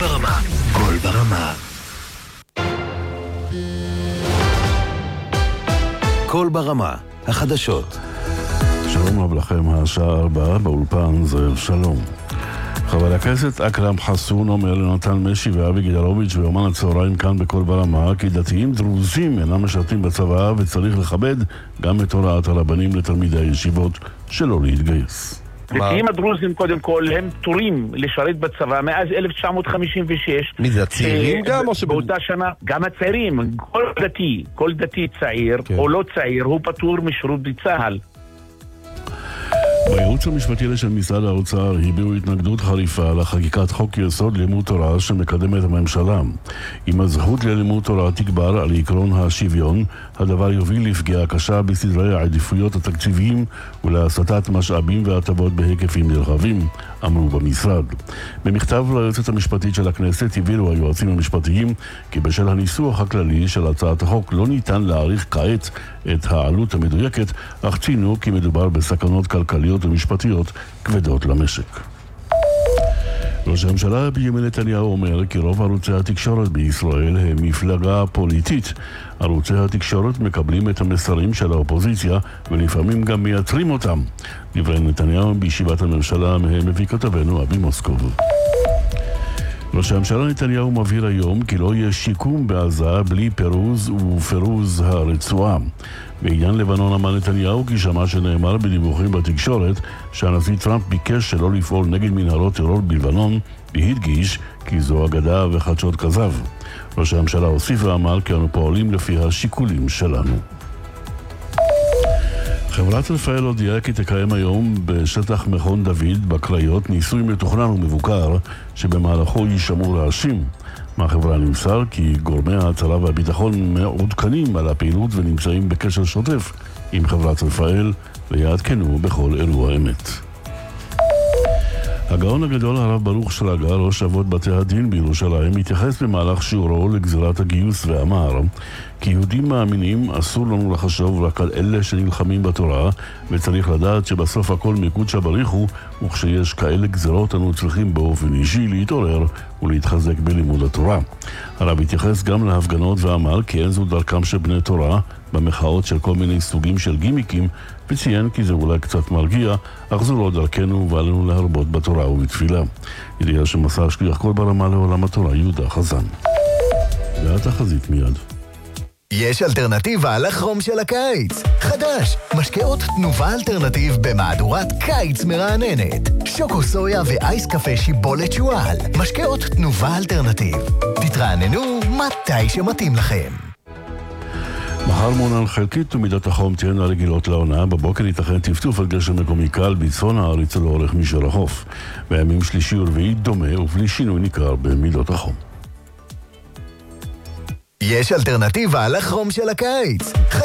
ברמה. קול ברמה. קול ברמה, החדשות. שלום רב לכם, השעה 4 באולפן זאב שלום. חבר הכנסת אכרם חסון אומר לנתן משי ואבי גידלוביץ' ביומן הצהריים כאן בקול ברמה כי דתיים דרוזים אינם משרתים בצבא וצריך לכבד גם את הוראת הרבנים לתלמידי הישיבות שלא להתגייס. דתיים הדרוזים קודם כל הם פטורים לשרת בצבא מאז 1956. מי זה, הצעירים גם או באותה שנה גם הצעירים, כל דתי צעיר או לא צעיר הוא פטור משירות בצה"ל. בייעוץ המשפטי של משרד האוצר הביעו התנגדות חריפה לחקיקת חוק יסוד לימוד תורה שמקדמת הממשלה. אם הזכות ללימוד תורה תגבר על עקרון השוויון, הדבר יוביל לפגיעה קשה בסדרי העדיפויות התקציביים ולהסטת משאבים והטבות בהיקפים נרחבים, אמרו במשרד. במכתב ליועצת המשפטית של הכנסת הבהירו היועצים המשפטיים כי בשל הניסוח הכללי של הצעת החוק לא ניתן להעריך כעת את העלות המדויקת, אך ציינו כי מדובר בסכנות כלכליות ומשפטיות כבדות למשק. ראש הממשלה בנימין נתניהו אומר כי רוב ערוצי התקשורת בישראל הם מפלגה פוליטית. ערוצי התקשורת מקבלים את המסרים של האופוזיציה ולפעמים גם מייצרים אותם. דברי נתניהו בישיבת הממשלה מהם מביא כתבנו אבי מוסקוב. ראש הממשלה נתניהו מבהיר היום כי לא יהיה שיקום בעזה בלי פירוז ופירוז הרצועה. בעניין לבנון אמר נתניהו כי שמע שנאמר בדיווחים בתקשורת שהנשיא טראמפ ביקש שלא לפעול נגד מנהרות טרור בלבנון, והדגיש כי זו אגדה וחדשות כזב. ראש הממשלה הוסיף ואמר כי אנו פועלים לפי השיקולים שלנו. חברת רפאל הודיעה כי תקיים היום בשטח מכון דוד בקריות ניסוי מתוכנן ומבוקר שבמהלכו יישמעו רעשים. מהחברה נמסר כי גורמי ההצלה והביטחון מעודכנים על הפעילות ונמצאים בקשר שוטף עם חברת רפאל ויעדכנו בכל אירוע אמת. הגאון הגדול הרב ברוך שרגא, ראש אבות בתי הדין בירושלים, התייחס במהלך שיעורו לגזירת הגיוס ואמר כי יהודים מאמינים אסור לנו לחשוב רק על אלה שנלחמים בתורה, וצריך לדעת שבסוף הכל מקודשא בריך הוא, וכשיש כאלה גזירות אנו צריכים באופן אישי להתעורר ולהתחזק בלימוד התורה. הרב התייחס גם להפגנות ואמר כי אין זו דרכם של בני תורה במחאות של כל מיני סוגים של גימיקים, וציין כי זה אולי קצת מרגיע, אך זו לא דרכנו ועלינו להרבות בתורה ובתפילה. ידיעה שמסר שליח קול ברמה לעולם התורה יהודה חזן. והתחזית מיד. יש אלטרנטיבה לחום של הקיץ. חדש, משקאות תנובה אלטרנטיב במהדורת קיץ מרעננת. שוקו סויה ואייס קפה שיבולת שואל. משקאות תנובה אלטרנטיב. תתרעננו מתי שמתאים לכם. מחר מונן חלקית ומידת החום תהיינה רגילות לעונה. בבוקר ייתכן טפטוף על גשם מקומי קל בצפון הארץ לאורך מישור החוף. בימים שלישי ורביעי דומה ובלי שינוי ניכר במידות החום. יש אלטרנטיבה לחום של הקיץ.